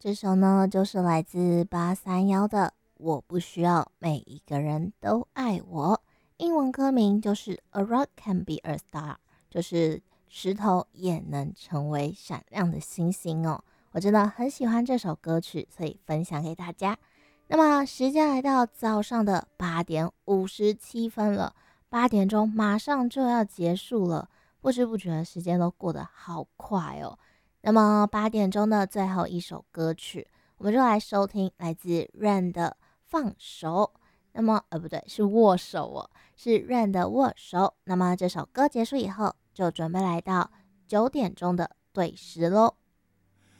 这首呢就是来自831的《我不需要每一个人都爱我》，英文歌名就是 A Rock Can Be a Star， 就是石头也能成为闪亮的星星哦。我真的很喜欢这首歌曲，所以分享给大家。那么时间来到早上的8:57了，8点钟马上就要结束了，不知不觉时间都过得好快哦。那么8点钟的最后一首歌曲，我们就来收听来自 Rain 的《放手》。那么不对，是握手哦，是 Rain 的握手。那么这首歌结束以后，就准备来到9点钟的对时喽。